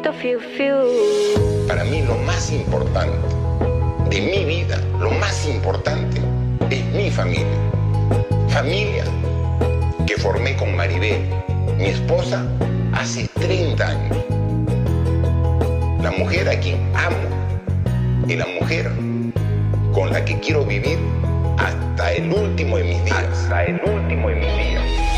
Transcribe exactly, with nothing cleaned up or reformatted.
momento fiu fiu. Para mí lo más importante de mi vida, lo más importante es mi familia. Familia que formé con Maribel, mi esposa, hace treinta años. La mujer a quien amo y la mujer con la que quiero vivir hasta el último de mis días. Hasta el último de mis días.